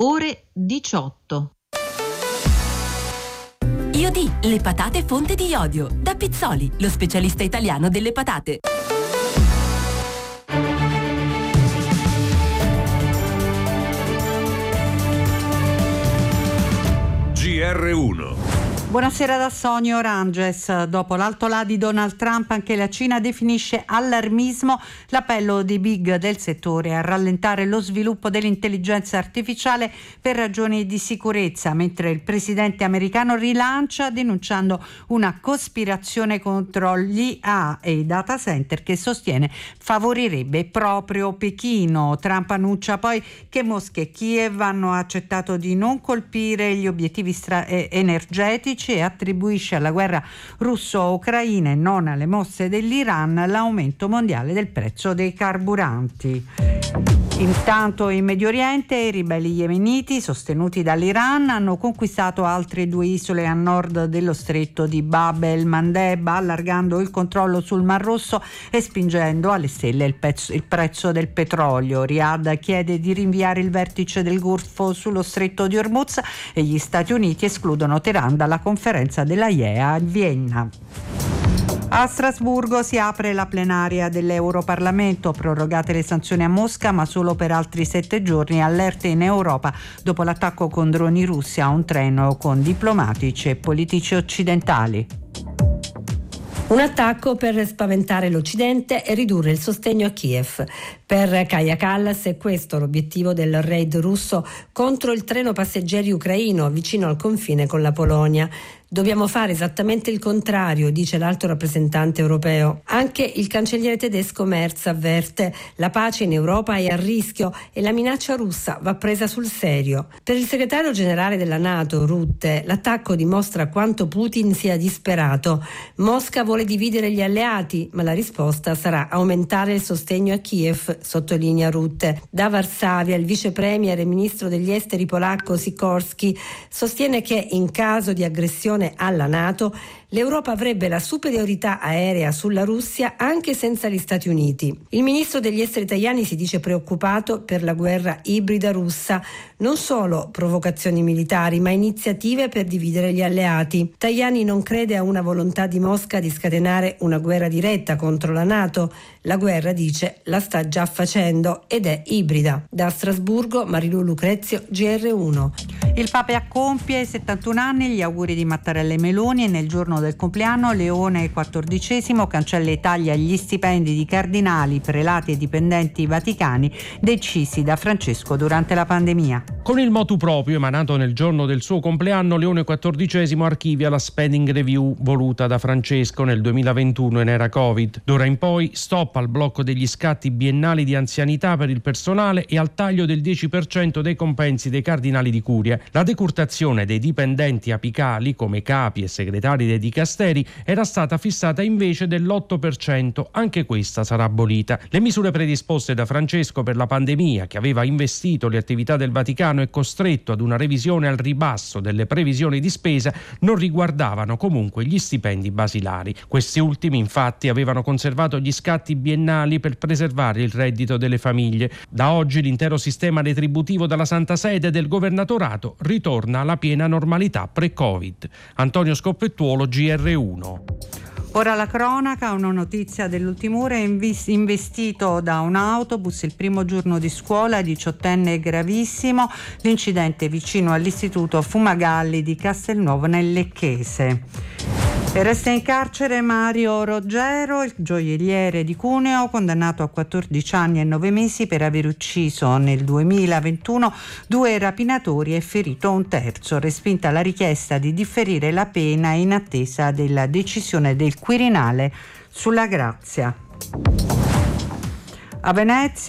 ore 18. Iodi, le patate fonte di iodio. Da Pizzoli, lo specialista italiano delle patate. GR1. Buonasera da Sonio Oranges. Dopo l'alto là di Donald Trump, anche la Cina definisce allarmismo l'appello di big del settore a rallentare lo sviluppo dell'intelligenza artificiale per ragioni di sicurezza, mentre il presidente americano rilancia denunciando una cospirazione contro gli IA e i data center che sostiene favorirebbe proprio Pechino. Trump annuncia poi che Mosca e Kiev hanno accettato di non colpire gli obiettivi energetici e attribuisce alla guerra russo-ucraina e non alle mosse dell'Iran l'aumento mondiale del prezzo dei carburanti. Intanto in Medio Oriente i ribelli yemeniti sostenuti dall'Iran hanno conquistato altre 2 isole a nord dello stretto di Bab el-Mandeb, allargando il controllo sul Mar Rosso e spingendo alle stelle il prezzo del petrolio. Riyadh chiede di rinviare il vertice del Golfo sullo stretto di Hormuz e gli Stati Uniti escludono Teheran dalla conferenza della IEA a Vienna. A Strasburgo si apre la plenaria dell'Europarlamento, prorogate le sanzioni a Mosca ma solo per altri 7 giorni, allerte in Europa dopo l'attacco con droni russi a un treno con diplomatici e politici occidentali. Un attacco per spaventare l'Occidente e ridurre il sostegno a Kiev. Per Kaja Kallas è questo l'obiettivo del raid russo contro il treno passeggeri ucraino vicino al confine con la Polonia. Dobbiamo fare esattamente il contrario, dice l'alto rappresentante europeo. Anche il cancelliere tedesco Merz avverte: la pace in Europa è a rischio e la minaccia russa va presa sul serio. Per il segretario generale della NATO, Rutte, l'attacco dimostra quanto Putin sia disperato. Mosca vuole dividere gli alleati, ma la risposta sarà aumentare il sostegno a Kiev, sottolinea Rutte. Da Varsavia il vice premier e ministro degli esteri polacco Sikorski sostiene che in caso di aggressione alla NATO l'Europa avrebbe la superiorità aerea sulla Russia anche senza gli Stati Uniti. Il ministro degli esteri italiani si dice preoccupato per la guerra ibrida russa, non solo provocazioni militari ma iniziative per dividere gli alleati. Tajani non crede a una volontà di Mosca di scatenare una guerra diretta contro la NATO. La guerra, dice, la sta già facendo ed è ibrida. Da Strasburgo, Marilu Lucrezio, GR1. Il Papa compie 71 anni, gli auguri di Mattarella e Meloni, e nel giorno del compleanno Leone XIV cancella e taglia gli stipendi di cardinali, prelati e dipendenti vaticani decisi da Francesco durante la pandemia. Con il motu proprio emanato nel giorno del suo compleanno, Leone XIV archivia la spending review voluta da Francesco nel 2021 in era Covid. D'ora in poi stop al blocco degli scatti biennali di anzianità per il personale e al taglio del 10% dei compensi dei cardinali di curia. La decurtazione dei dipendenti apicali come capi e segretari dei dicasteri era stata fissata invece dell'8%, anche questa sarà abolita. Le misure predisposte da Francesco per la pandemia, che aveva investito le attività del Vaticano e costretto ad una revisione al ribasso delle previsioni di spesa, non riguardavano comunque gli stipendi basilari. Questi ultimi infatti avevano conservato gli scatti biennali per preservare il reddito delle famiglie. Da oggi l'intero sistema retributivo della Santa Sede e del Governatorato ritorna alla piena normalità pre-Covid. Antonio Scoppettuolo, GR1. Ora la cronaca, una notizia dell'ultima ora: investito da un autobus il primo giorno di scuola, 18enne gravissimo, l'incidente vicino all'istituto Fumagalli di Castelnuovo nel Lecchese. E resta in carcere Mario Roggero, il gioielliere di Cuneo, condannato a 14 anni e 9 mesi per aver ucciso nel 2021 2 rapinatori e ferito un terzo. Respinta la richiesta di differire la pena in attesa della decisione del Quirinale sulla grazia. A Venezia